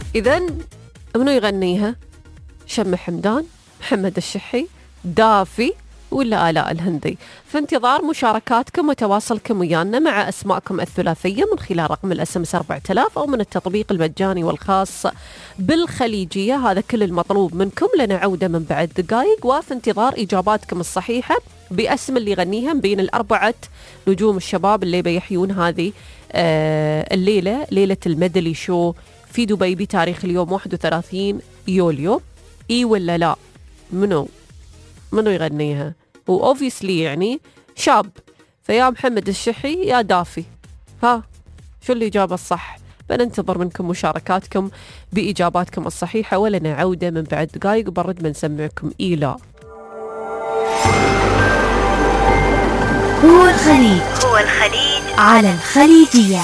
إذن منو يغنيها؟ شم حمدان، محمد الشحي، دافي، ولا آلاء الهندي؟ في انتظار مشاركاتكم وتواصلكم ويانا مع أسماءكم الثلاثية من خلال رقم الSMS 4000 أو من التطبيق المجاني والخاص بالخليجية. هذا كل المطلوب منكم. لنا عودة من بعد دقائق، وفي انتظار إجاباتكم الصحيحة باسم اللي يغنيها بين الأربعة نجوم الشباب اللي بيحيون هذه الليلة، ليلة الميدلي شو في دبي بتاريخ اليوم 31 يوليو. إي ولا لا؟ منو يغنيها؟ وأوفيسلي يعني شاب، فيا محمد الشحي يا دافي. ها شو الإجابة الصح؟ بننتظر منكم مشاركاتكم بإجاباتكم الصحيحة، ولنا عودة من بعد دقائق وبرد بنسمعكم إيلا. هو الخليج على الخليجية.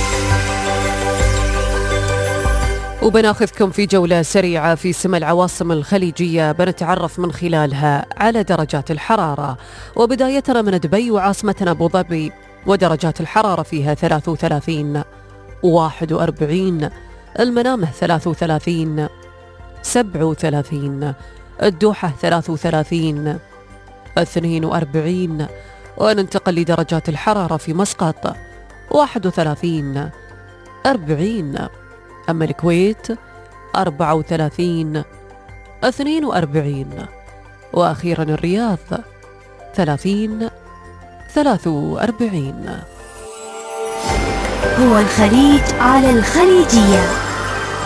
وبناخذكم في جولة سريعة في سما العواصم الخليجية، بنتعرف من خلالها على درجات الحرارة. وبدايتنا من دبي وعاصمتنا أبو ظبي، ودرجات الحرارة فيها 33 41، المنامة 33 37، الدوحة 33 42. وننتقل لدرجات الحرارة في مسقط 31 40، أما الكويت 34 42، وأخيرا الرياض 30 43. هو الخليج على الخليجية.